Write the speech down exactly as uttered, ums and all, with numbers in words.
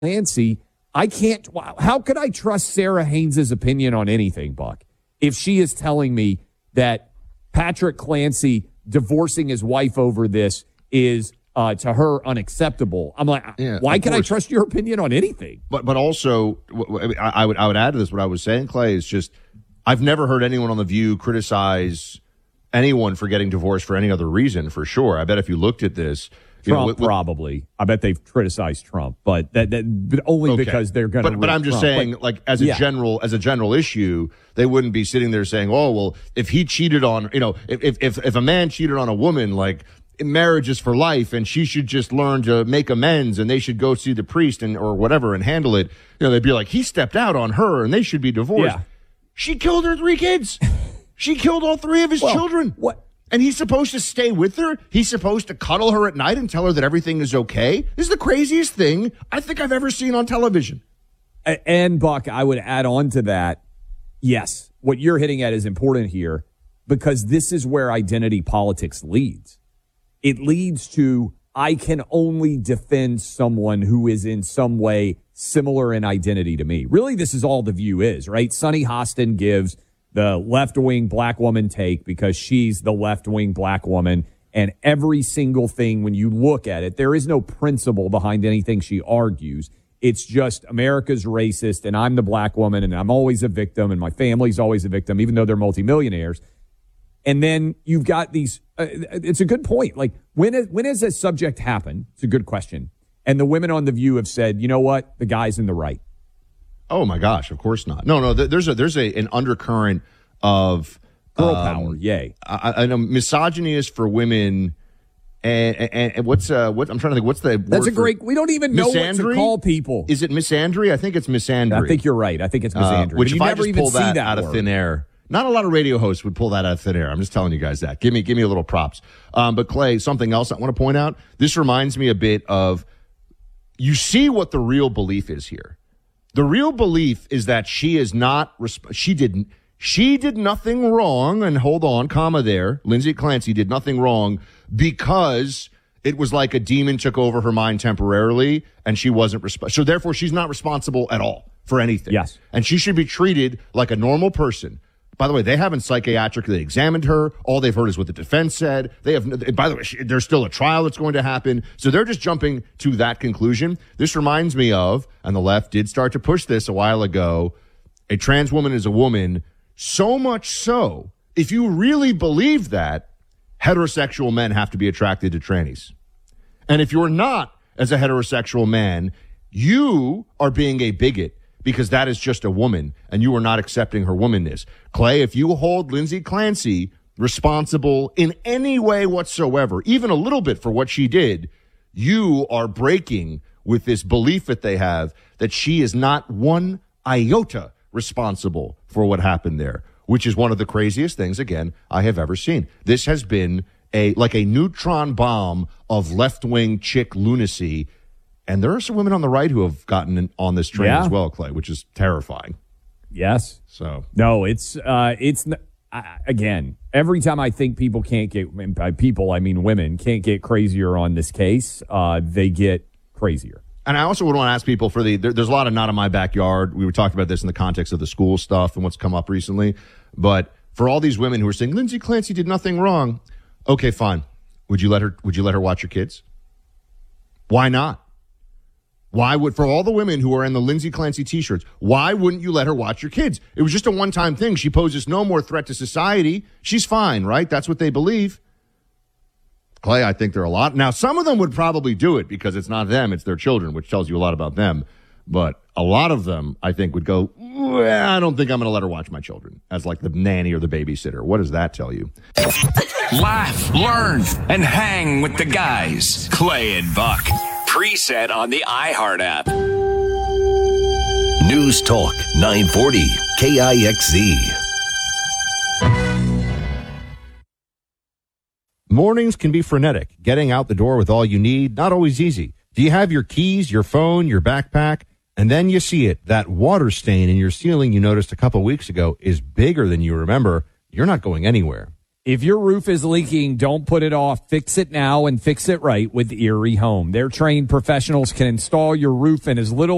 Clancy, I can't. How could I trust Sarah Haynes' opinion on anything, Buck, if she is telling me that Patrick Clancy divorcing his wife over this is uh, to her unacceptable? I'm like, yeah, why can I trust your opinion on anything? But but also, I would I would add to this what I was saying, Clay, is just I've never heard anyone on The View criticize anyone for getting divorced for any other reason. For sure, I bet if you looked at this. Trump, you know, with, with, probably. I bet they've criticized Trump, but that, that but only okay. because they're going to. But, but I'm just Trump. saying, but, like as a yeah. general as a general issue, they wouldn't be sitting there saying, "Oh, well, if he cheated on, you know, if if if a man cheated on a woman, like marriage is for life, and she should just learn to make amends, and they should go see the priest and or whatever and handle it." You know, they'd be like, "He stepped out on her, and they should be divorced." Yeah. She killed her three kids. She killed all three of his well, children. What? And he's supposed to stay with her? He's supposed to cuddle her at night and tell her that everything is okay? This is the craziest thing I think I've ever seen on television. And, Buck, I would add on to that, yes, what you're hitting at is important here because this is where identity politics leads. It leads to, I can only defend someone who is in some way similar in identity to me. Really, this is all The View is, right? Sunny Hostin gives the left-wing black woman take because she's the left-wing black woman. And every single thing, when you look at it, there is no principle behind anything she argues. It's just America's racist, and I'm the black woman, and I'm always a victim, and my family's always a victim, even though they're multimillionaires. And then you've got these uh, – it's a good point. Like, when, is, when has a subject happened? It's a good question. And the women on The View have said, you know what? The guy's in the right. Oh my gosh! Of course not. No, no. There's a there's a an undercurrent of girl um, power. Yay! I, I know misogyny is for women. And, and, and what's uh what I'm trying to think. What's the word that's a great. For, we don't even know what to call people. Is it misandry? I think it's misandry. I think you're right. I think it's misandry. Uh, which you if never I just even pull that see that out word. of thin air. Not a lot of radio hosts would pull that out of thin air. I'm just telling you guys that. Give me give me a little props. Um, but Clay, something else I want to point out. This reminds me a bit of. You see what the real belief is here. The real belief is that she is not, she didn't, she did nothing wrong, and hold on, comma there, Lindsay Clancy did nothing wrong because it was like a demon took over her mind temporarily, and she wasn't, resp- so therefore she's not responsible at all for anything. Yes. And she should be treated like a normal person. By the way, they haven't psychiatrically examined her. All they've heard is what the defense said. They have. By the way, she, there's still a trial that's going to happen. So they're just jumping to that conclusion. This reminds me of, and the left did start to push this a while ago, a trans woman is a woman. So much so, if you really believe that, heterosexual men have to be attracted to trannies. And if you're not, as a heterosexual man, you are being a bigot. Because that is just a woman, and you are not accepting her womanness. Clay, if you hold Lindsay Clancy responsible in any way whatsoever, even a little bit for what she did, you are breaking with this belief that they have that she is not one iota responsible for what happened there, which is one of the craziest things, again, I have ever seen. This has been a like a neutron bomb of left-wing chick lunacy. And there are some women on the right who have gotten on this train yeah. as well, Clay, which is terrifying. Yes. So no, it's uh, it's uh, again. Every time I think people can't get, and by people I mean women, can't get crazier on this case, uh, they get crazier. And I also would want to ask people for the. There, there's a lot of not in my backyard. We were talking about this in the context of the school stuff and what's come up recently. But for all these women who are saying Lindsay Clancy did nothing wrong, okay, fine. Would you let her? Would you let her watch your kids? Why not? Why would, for all the women who are in the Lindsay Clancy t-shirts, why wouldn't you let her watch your kids? It was just a one-time thing. She poses no more threat to society. She's fine, right? That's what they believe. Clay, I think there are a lot. Now, some of them would probably do it because it's not them, it's their children, which tells you a lot about them. But a lot of them, I think, would go, well, I don't think I'm going to let her watch my children as like the nanny or the babysitter. What does that tell you? Laugh, learn, and hang with the guys. Clay and Buck. Preset on the iHeart app. News Talk nine forty K I X Z. Mornings can be frenetic. Getting out the door with all you need, not always easy. Do you have your keys, your phone, your backpack? And then you see it. That water stain in your ceiling you noticed a couple weeks ago is bigger than you remember. You're not going anywhere. If your roof is leaking, don't put it off. Fix it now and fix it right with Erie Home. Their trained professionals can install your roof in as little